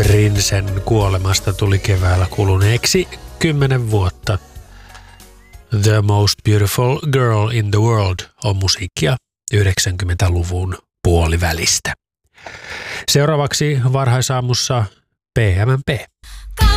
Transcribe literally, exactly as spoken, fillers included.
Prinsen kuolemasta tuli keväällä kuluneeksi kymmenen vuotta. The Most Beautiful Girl in the World on musiikkia yhdeksänkymmentäluvun puolivälistä. Seuraavaksi varhaisaamussa P M P.